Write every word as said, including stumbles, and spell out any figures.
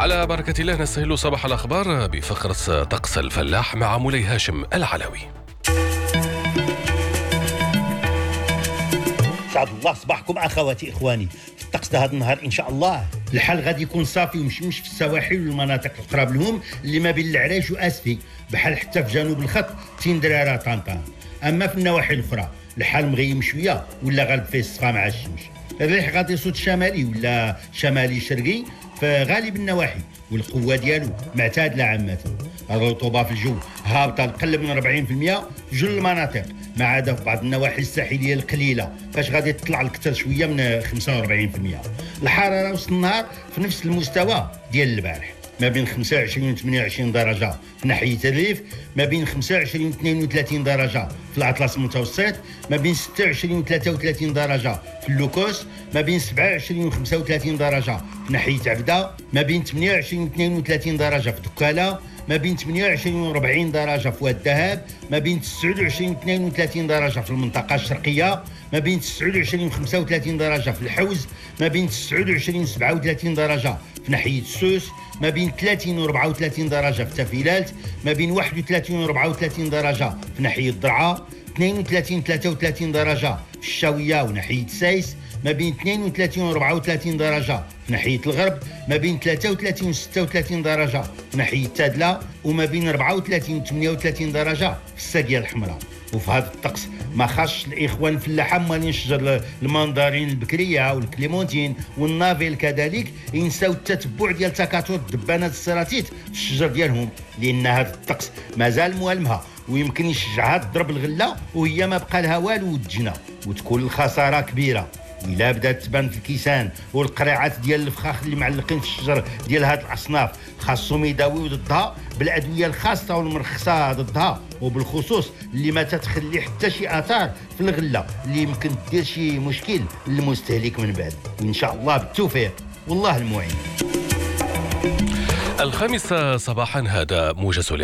على بركة الله نستهل صباح الأخبار بفقرة طقس الفلاح مع مولاي هاشم العلوي. سعد الله صباحكم أخواتي إخواني. في الطقس هذا النهار إن شاء الله الحال غادي يكون صافي ومشمش في السواحل والمناطق القراب لهم اللي ما بين العرايش وأسفي، بحال حتى في جنوب الخط تين درارة طنطا. أما في النواحي الأخرى الحال مغيم شوية ولا غالب فيه الصفا مع الشمس. الريح غادي يصوت شمالي ولا شمالي شرقي في غالب النواحي، والقوة ديالو معتادلة عامة. الرطوبة في الجو هابطة لقل من أربعين بالمئة في جل المناطق، ما عدا في بعض النواحي الساحلية القليلة فاش غادي تطلع لكثر شوية من خمسة وأربعين بالمئة. الحرارة وسط النهار في نفس المستوى ديال البارح، ما بين خمسة وعشرين و ثمانية وعشرين درجة في ناحية الريف، ما بين خمسة وعشرين و اثنين وثلاثين درجة في الأطلس المتوسط، ما بين ستة وعشرين و ثلاثة وثلاثين درجة في اللوكوس، ما بين سبعة وعشرين و خمسة وثلاثين درجة في ناحية عبدة، ما بين ثمانية وعشرين و اثنين وثلاثين درجة في دكالة، ما بين ثمانية وعشرين و أربعين درجة في واد الذهب، ما بين تسعة وعشرين و اثنين وثلاثين درجة في المنطقة الشرقية، ما بين تسعة وعشرين و خمسة وثلاثين درجة في الحوز، ما بين تسعة وعشرين و سبعة وثلاثين درجة في ناحية السوس، ما بين ثلاثين و أربعة وثلاثين درجة في تافيلات، ما بين واحد وثلاثين و أربعة وثلاثين درجة في ناحية الضرعة، اثنين وثلاثين و ثلاثة وثلاثين درجة في الشاوية وناحية سايس، ما بين اثنين وثلاثين و أربعة وثلاثين درجة في ناحية الغرب، ما بين ثلاثة وثلاثين و ستة وثلاثين درجة في ناحية تادلة، وما بين أربعة وثلاثين و ثمانية وثلاثين درجة في الساقية الحمراء. وفي هذا الطقس ما خاصش الاخوان الفلاحه مالين شجر الماندارين البكريه والكليمونتين والنافيل كذلك ينساو التتبع ديال تكاثر الدبانات السراتيت في الشجر ديالهم، لان هذا الطقس مازال موالمها ويمكن يشجعها تضرب الغله وهي ما بقى لها والو وتجنى وتكون الخساره كبيره. إلا بدات تبان في الكيسان والقريعات ديال الفخاخ اللي معلقين في الشجر ديال هاد الاصناف خاصهم يداويو ضدها بالادويه الخاصه والمرخصه ضدها، وبالخصوص اللي ما تتخلي حتى شي اثار في الغله اللي يمكن دير شي مشكل للمستهلك من بعد. وان شاء الله بالتوفيق والله المعين. الخامسة صباحا هذا موجز